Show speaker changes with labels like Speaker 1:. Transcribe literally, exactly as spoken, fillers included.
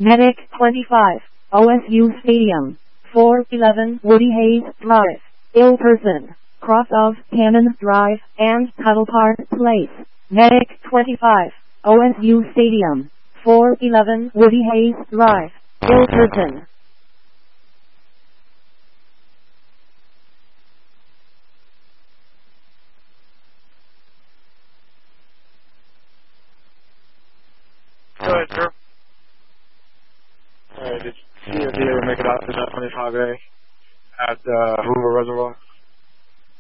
Speaker 1: Medic twenty-five, O S U Stadium, four eleven Woody Hayes Drive, Ill Person, cross of Cannon Drive and Tuttle Park Place. Medic twenty-five, O S U Stadium, four eleven Woody Hayes Drive, Ill Person.
Speaker 2: Go ahead, sir.
Speaker 3: Alright, did C O D ever make it out to that twenty-five A at uh, Hoover Reservoir?